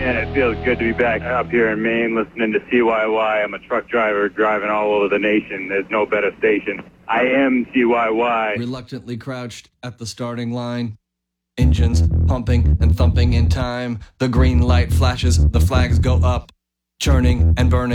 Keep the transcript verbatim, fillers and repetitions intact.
Man, it feels good to be back up here in Maine listening to C Y Y. I'm a truck driver driving all over the nation. There's no better station. I am C Y Y. Reluctantly crouched at the starting line. Engines pumping and thumping in time. The green light flashes, the flags go up. Churning and burning.